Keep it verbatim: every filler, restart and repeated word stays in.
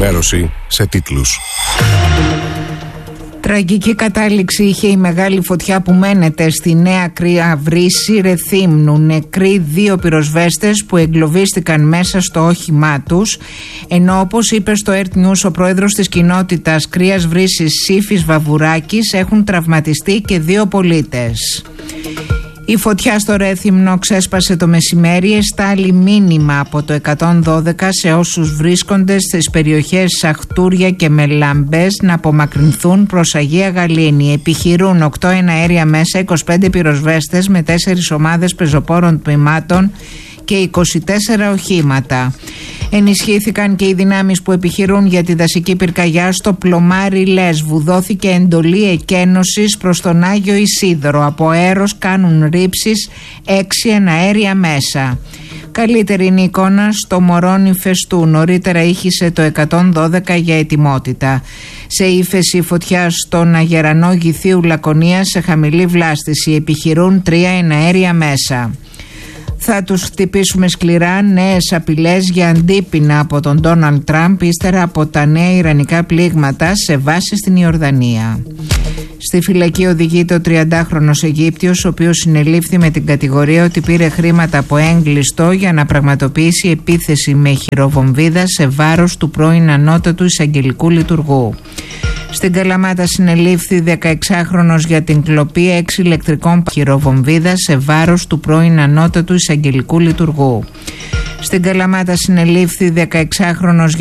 Ενημέρωση σε τίτλους. Τραγική κατάληξη είχε η μεγάλη φωτιά που μένεται στη Νέα Κρία Βρύση Ρεθύμνου. Νεκροί δύο πυροσβέστες που εγκλωβίστηκαν μέσα στο όχημά τους, ενώ όπως είπε στο Earth News ο πρόεδρος της κοινότητας Κρίας Βρύσης Σύφης Βαβουράκης, έχουν τραυματιστεί και δύο πολίτες. Η φωτιά στο Ρέθυμνο ξέσπασε το μεσημέρι, εστάλει μήνυμα από το εκατόν δώδεκα σε όσους βρίσκονται στις περιοχές Σαχτούρια και Μελάμπες να απομακρυνθούν προς Αγία Γαλήνη. Επιχειρούν οκτώ εναέρια μέσα, είκοσι πέντε πυροσβέστες με τέσσερις ομάδες πεζοπόρων τμήματων και είκοσι τέσσερα οχήματα. Ενισχύθηκαν και οι δυνάμεις που επιχειρούν για τη δασική πυρκαγιά στο πλωμάρι Λέσβου. Δόθηκε εντολή εκένωσης προς τον Άγιο Ισίδωρο. Από αέρος κάνουν ρήψεις έξι εναέρια μέσα. Καλύτερη είναι η εικόνα στο Μωρόνι Φεστού. Νωρίτερα ήχησε το εκατόν δώδεκα για ετοιμότητα. Σε ύφεση φωτιά στον Αγερανό Γηθίου Λακωνία σε χαμηλή βλάστηση. Επιχειρούν τρία εναέρια μέσα. Θα τους χτυπήσουμε σκληρά, νέες απειλές για αντίπεινα από τον Ντόναλντ Τραμπ ύστερα από τα νέα ιρανικά πλήγματα σε βάση στην Ιορδανία. Στη φυλακή οδηγείται ο τριαντάχρονος Αιγύπτιος, ο οποίος συνελήφθη με την κατηγορία ότι πήρε χρήματα από έγκλειστο για να πραγματοποιήσει επίθεση με χειροβομβίδα σε βάρος του πρώην ανώτατου εισαγγελικού λειτουργού. Στην Καλαμάτα συνελήφθη δεκαεξάχρονος για την κλοπή έξι ηλεκτρικών χειροβομβίδα σε βάρος του πρώην ανώτατου εισαγγελικού λειτουργού. Στην Καλαμάτα συνελήφθη δεκαεξάχρονος